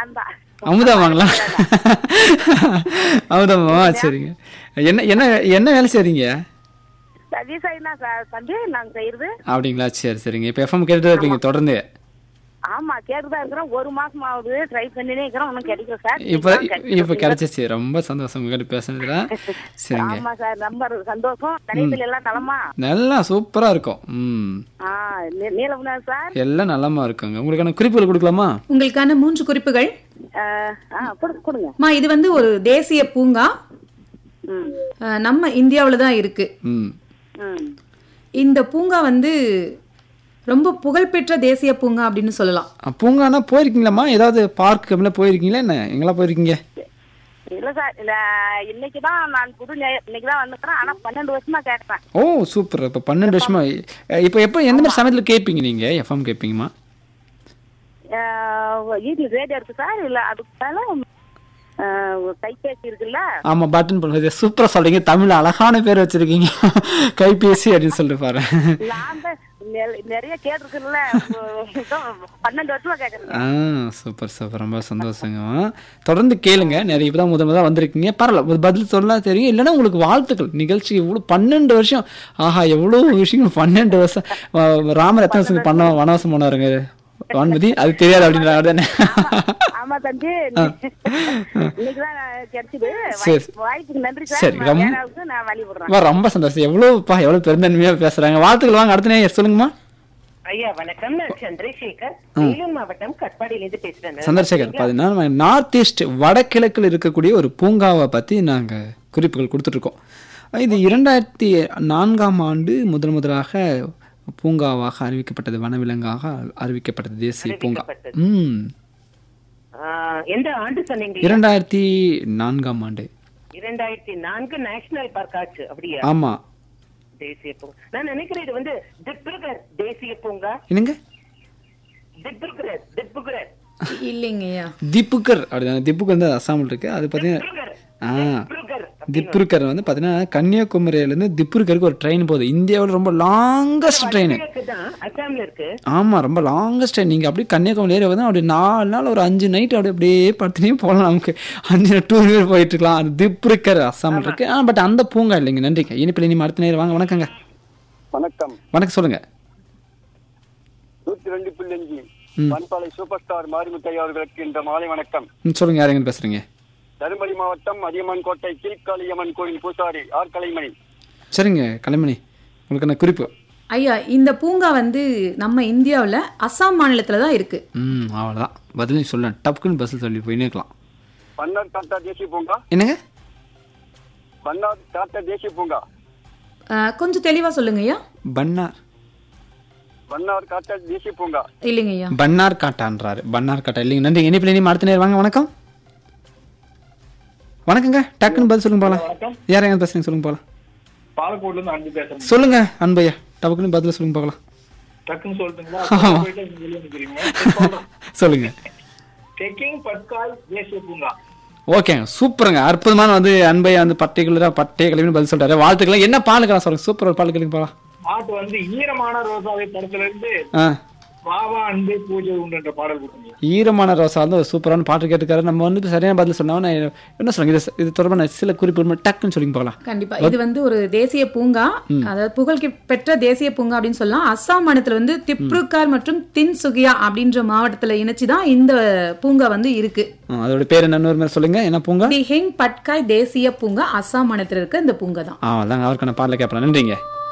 நான் தான். அமுதாமாங்களா? அமுதாமா, சரிங்க. என்ன என்ன என்ன வேலை செய்றீங்க? விவசாயம் தான் தம்பி நாங்க செய்யறது. அப்படிங்களா? சரி சரிங்க. இப்போ எஃப்எம் கேட்டுட்டு இருப்பீங்க தொடர்ந்து. ஆமா கேட்டுதான் இருக்கிறோம். 1 மாசம் ஆகுது ட்ரை பண்ணினே இருக்கிறோம். ஒன்னும் கிடைக்கல சார். இப்போ கிடைச்சிச்சு. ரொம்ப சந்தோஷம் உங்ககிட்ட பேசுனதுல. சரிங்க. ஆமா சார் ரொம்ப சந்தோஷம். தனித்துல எல்லாம் நலமா? நல்லா சூப்பரா இருக்கும். நீலம்னா சார் எல்லாம் நலமா இருக்குங்க. உங்களுக்கான குறிப்புகள் கொடுக்கலாமா? உங்களுக்கான 3 குறிப்புகள். கொடுங்க. இது வந்து ஒரு தேசிய பூங்கா. நம்ம இந்தியாவுல தான் இருக்கு. இந்த பூங்கா வந்து ரொம்ப புகழ்பெற்ற தேசிய பூங்கா அப்படின்னு சொல்லலாம். பூங்கானா போயிருக்கீங்களாமா? ஏதாவது பார்க் கம்மியில் போயிருக்கீங்களா? என்ன எங்கெல்லாம் போயிருக்கீங்க? இல்ல சார், இன்னைக்குதான் நான் இன்னைக்குதான் வந்துக்கிறேன். ஆனா 12 வருஷமா கேட்கிறேன். ஓ சூப்பர். இப்போ 12 வருஷமா. இப்போ எப்போ எந்த மாதிரி சமயத்தில் கேட்பீங்க நீங்க? எஃப்எம் கேட்பீங்கம்மா? வீட்டுல ரேடியோ இருக்கு சார். இல்ல அதுக்கு கைபேசி இருக்குல்ல. ஆமா பட்டன் பண்ணுறது. சூப்பரா சொல்றீங்க. தமிழ்ல அழகான பேர் வச்சிருக்கீங்க. கைபேசி அப்படின்னு சொல்லிட்டு பாரு. நிறைய கேட்டிருக்குல்ல. 12 வருஷமா கேட்கறேன். Super super. ரொம்ப சந்தோஷங்க. தொடர்ந்து கேளுங்க. நிறைய இப்பதான் முதல் வந்திருக்கீங்க. பரவாயில்ல, பதில் சொல்ல தெரியும். இல்லைன்னா உங்களுக்கு வாழ்த்துக்கள். நிகழ்ச்சி இவ்வளவு 12 வருஷம். ஆஹா எவ்வளவு விஷயம். 12 வருஷம். ராமர் எத்தனை வருஷம் வனவாசம் போனாருங்க? வான்மதி அது தெரியாது அப்படின்றாங்க தானே? ஆமா தம்பி, இன்னைக்குதான் கிடைச்சது. வாய்ப்புக்கு நன்றி சார். சரி நான் வழிபடுறேன். ரொம்ப சந்தோஷம். எவ்வளவு பெருந்தன்மையா பேசுறாங்க. வாழ்த்துக்கள். வாங்க அடுத்த நேரம் சொல்லுங்கம்மா. ஐயா வணக்கம். நான் சந்திரசேகர், வேலூர் மாவட்டம் கட்பாடியிலிருந்து பேசுறேன். சந்திரசேகர், பாத்தீங்கன்னா நார்த் ஈஸ்ட் வடகிழக்கில் இருக்கக்கூடிய ஒரு பூங்காவை பத்தி நாங்க குறிப்புகள் கொடுத்துட்டு இருக்கோம். இது 2004ஆம் ஆண்டு முதலாக பூங்காவாக அறிவிக்கப்பட்டது. வனவிலங்காக அறிவிக்கப்பட்டது தேசிய பூங்கா. எந்த ஆண்டு சொன்னீங்க? 2004ஆம் ஆண்டு. 2004 நேஷனல் பார்க் ஆச்சு அப்படியா? ஆமா தேசிய பூங்கா. நான் நினைக்கிறேன் இது வந்து திப்ருகர் தேசிய பூங்கா. என்னங்க? திப்ருகர் இல்லைங்கய்யா. திப்புகர் அப்படிதான். திப்புகர் வந்து அசாமில் இருக்கு. அது பாத்தீங்கன்னா திப்ருகர் வந்து பாத்தீங்கன்னா கன்னியாகுமரியில இருந்து திப்ருகருக்கு ஒரு ட்ரெயின் போகுது. இந்தியாவில் ரொம்ப லாங்கஸ்ட் ட்ரெயின். ஆமா ரொம்ப லாங்கஸ்ட் ட்ரெயின். நீங்க அப்படியே கன்னியாகுமரி ஏரியா வந்து அப்படியே 4 நாள் ஒரு 5 நைட் அப்படியே படுத்துனே போகலாம். நமக்கு 5 டூர் வீலர் போயிட்டு இருக்கலாம். அது திப்ருகர் அசாமில் இருக்கு. பட் அந்த பூங்கா இல்லைங்க. நன்றிங்க. இனிப்பில் இனி அடுத்த நேரம் வாங்க. வணக்கங்க. வணக்கம் சொல்லுங்க. 102.5 பண்பாளை சூப்பர் ஸ்டார் மாரிமுத்தையா அவர்களுக்கு இந்த மாலை வணக்கம். சொல்லுங்க. யாருங்க பேசுறீங்க? தருமபுரி மாவட்டம் அதியமான் கோட்டை கீழ்காளியம்மன் கோயில் பூசாரி ஆர் கலைமணி. சரிங்க கலைமணி, உங்களுக்கு என்ன குறிப்பு? ஐயா, இந்த பூங்கா வந்து நம்ம இந்தியாவில் அசாம் மாநிலத்தில் தான் இருக்கு. அவ்வளோதான் பதிலையும் சொல்ல. டப்புக்குன்னு பஸ் சொல்லி போயினே இருக்கலாம். பன்னார் காட்டா தேசிய பூங்கா. என்னங்க? பன்னார் காட்டா தேசிய பூங்கா. கொஞ்சம் தெளிவா சொல்லுங்க ஐயா. பன்னார் காட்டா தேசிய பூங்கா இல்லைங்க ஐயா. பன்னார் காட்டான்றாரு. பன்னார் காட்டா இல்லைங்க. நன்றி. இனிப்பில் இனி அடுத்த நேரம் வாங்க. வணக்கம். வணக்கங்க. டக்குன்னு பதில் சொல்லுங்க போகலாம். யார் எங்க பேசுறீங்க சொல்லுங்க போகலாம். பாலக்கோட்ல இருந்து அன்பு பேசுறேன். சொல்லுங்க அன்பையா. டக்குன்னு பதில் சொல்லுங்க போகலாம். டக்குன்னு சொல்றீங்களா? சொல்லுங்க. டெக்கிங் பட்காய் தேசிய பூங்கா. ஓகேங்க சூப்பருங்க. அற்புதமான வந்து அன்பையா வந்து பட்டைய கிளம்பி பதில் சொல்றாரு. வாழ்த்துக்கள். என்ன பாலுக்கலாம் சொல்லுங்க. சூப்பர் ஒரு பால் கிளம்பி போகலாம். பாட்டு வந்து ஈரமான ரோசாவை படத்துல இருந்து வாவா அன்பே பூஜை உண்டு பாடல் கொடுத்தீங்க. ஈரமான ரோசா வந்து ஒரு சூப்பரான பாட்டு கேட்டுக்காரு. நம்ம வந்து சரியான பதில் சொன்னா என்ன சொல்லுங்க. இது தொடர்பான சில குறிப்பு டக்குன்னு சொல்லி போகலாம். கண்டிப்பா. இது வந்து ஒரு தேசிய பூங்கா, அதாவது புகழ் பெற்ற தேசிய பூங்கா அப்படின்னு சொல்லலாம். அஸ்ஸாம் மாநிலத்துல வந்து திப்ருகர் மற்றும் தின்சுகியா அப்படின்ற மாவட்டத்துல இணைச்சுதான் இந்த பூங்கா வந்து இருக்கு. அதோட பேர் என்ன சொல்லுங்க. என்ன பூங்கா? திஹிங் பட்காய் தேசிய பூங்கா. அஸ்ஸாம் மாநிலத்துல இருக்க இந்த பூங்கா தான். அதாங்க. அவருக்கான பாடல கேட்பலாம். நன்றிங்க.